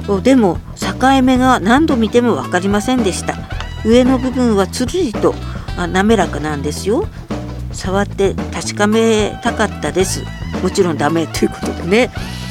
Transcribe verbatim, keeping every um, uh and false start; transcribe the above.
でも境目が何度見ても分かりませんでした。上の部分はつるりと滑らかなんですよ。触って確かめたかったです。もちろんダメということでね。